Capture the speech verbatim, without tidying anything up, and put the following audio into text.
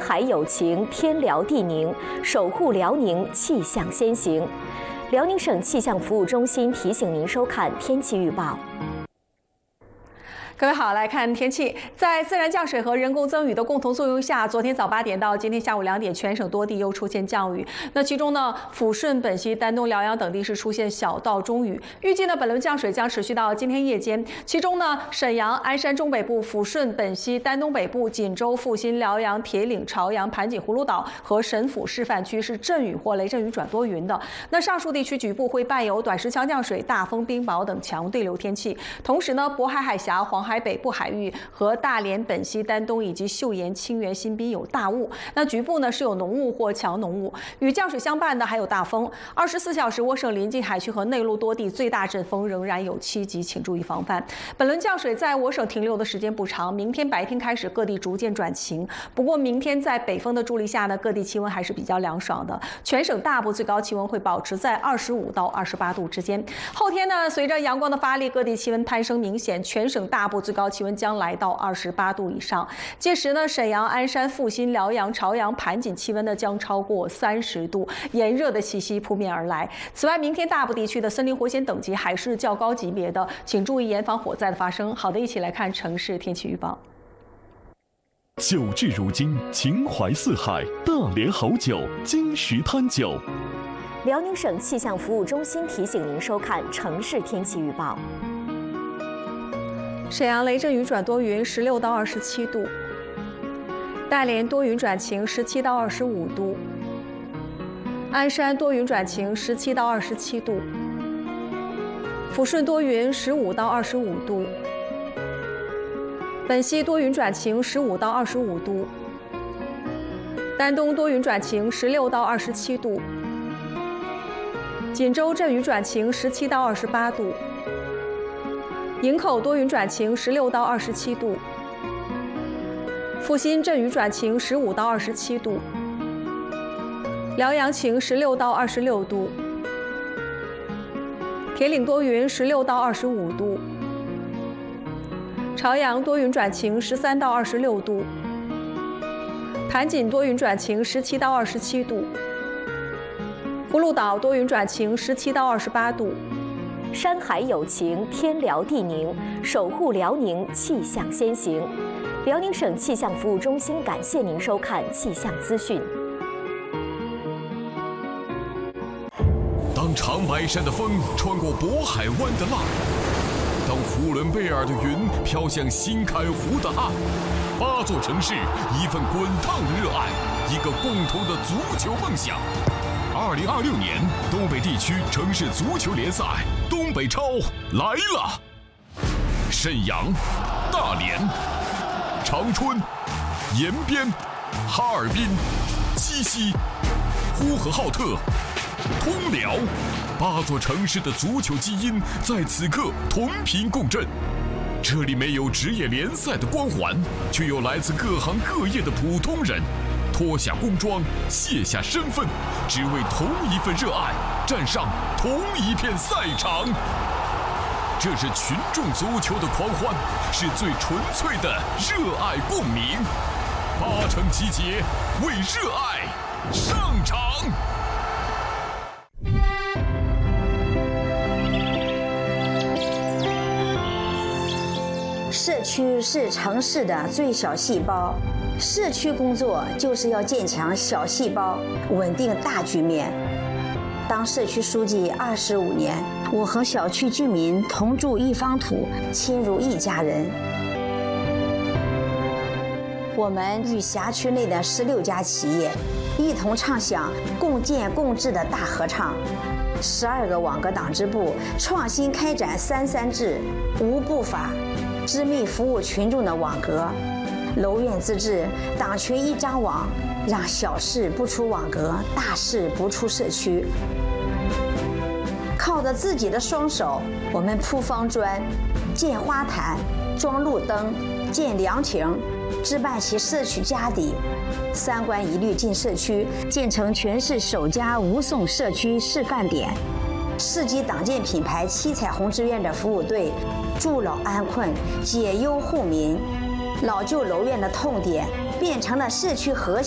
海有情，天辽地宁，守护辽宁，气象先行。辽宁省气象服务中心提醒您收看天气预报。 各位好，来看天气。在自然降水和人工增雨的共同作用下，昨天早八点到今天下午两点，全省多地又出现降雨。那其中呢，抚顺、本溪、丹东、辽阳等地是出现小到中雨。预计呢，本轮降水将持续到今天夜间。其中呢，沈阳、鞍山中北部、抚顺、本溪、丹东北部、锦州、阜新、辽阳、铁岭、朝阳、盘锦、葫芦岛和神府示范区是阵雨或雷阵雨转多云的。那上述地区局部会伴有短时强降水、大风、冰雹等强对流天气。同时呢，渤海海峡、黄海北部海域和大连、本溪、丹东以及岫岩、清源、新宾有大雾，那局部呢是有浓雾或强浓雾，与降水相伴的还有大风。二十四小时，我省临近海区和内陆多地最大阵风仍然有七级，请注意防范。本轮降水在我省停留的时间不长，明天白天开始各地逐渐转晴。不过明天在北风的助力下呢，各地气温还是比较凉爽的，全省大部最高气温会保持在二十五到二十八度之间。后天呢，随着阳光的发力，各地气温攀升明显，全省大部最高气温将来到二十八度以上。届时呢，沈阳、鞍山、阜新、辽阳、朝阳、盘锦气温呢将超过三十度，炎热的气息扑面而来。此外，明天大部地区的森林火险等级还是较高级别的，请注意严防火灾的发生。好的，一起来看城市天气预报。 酒至如今，情怀四海，大连好酒，金石滩酒。 辽宁省气象服务中心提醒您收看城市天气预报。 沈阳雷阵雨转多云，十六到二十七度；大连多云转晴，十七到二十五度；鞍山多云转晴，十七到二十七度；抚顺多云，十五到二十五度；本溪多云转晴，十五到二十五度；丹东多云转晴，十六到二十七度；锦州阵雨转晴，十七到二十八度。 营口多云转晴，十六到二十七度；阜新阵雨转晴，十五到二十七度；辽阳晴，十六到二十六度；铁岭多云，十六到二十五度；朝阳多云转晴，十三到二十六度；盘锦多云转晴，十七到二十七度；葫芦岛多云转晴，十七到二十八度。 山海有情，天辽地宁，守护辽宁，气象先行。辽宁省气象服务中心感谢您收看气象资讯。 当长白山的风穿过渤海湾的浪，当呼伦贝尔的云飘向新开湖的岸，八座城市，一份滚烫的热爱，一个共同的足球梦想。 二零二六年东北地区城市足球联赛东北超来了！沈阳、大连、长春、延边、哈尔滨、鸡西、呼和浩特、通辽，八座城市的足球基因在此刻同频共振。这里没有职业联赛的光环，却有来自各行各业的普通人。 脱下工装，卸下身份，只为同一份热爱，站上同一片赛场。这是群众足球的狂欢，是最纯粹的热爱共鸣。八城集结，为热爱上场。 社区是城市的最小细胞。 社区工作就是要建强小细胞，稳定大局面。当社区书记二十五年，我和小区居民同住一方土，亲如一家人。我们与辖区内的十六家企业一同唱响共建共治的大合唱。十二个网格党支部创新开展三三制、无不法、织密服务群众的网格。 楼院自治，党群一张网，让小事不出网格，大事不出社区。靠着自己的双手，我们铺方砖、建花坛、装路灯、建凉亭，置办起社区家底。三关一律进社区，建成全市首家无送社区示范点。市级党建品牌七彩虹志愿者服务队，助老安困，解忧护民。 老旧楼院的痛点变成了社区和谐。